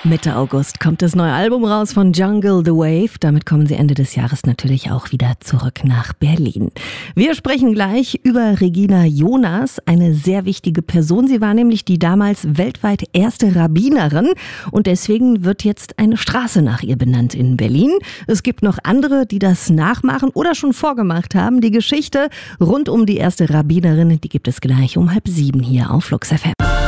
Mitte August kommt das neue Album raus von Jungle The Wave. Damit kommen sie Ende des Jahres natürlich auch wieder zurück nach Berlin. Wir sprechen gleich über Regina Jonas, eine sehr wichtige Person. Sie war nämlich die damals weltweit erste Rabbinerin und deswegen wird jetzt eine Straße nach ihr benannt in Berlin. Es gibt noch andere, die das nachmachen oder schon vorgemacht haben. Die Geschichte rund um die erste Rabbinerin, die gibt es gleich um 6:30 hier auf Flux FM.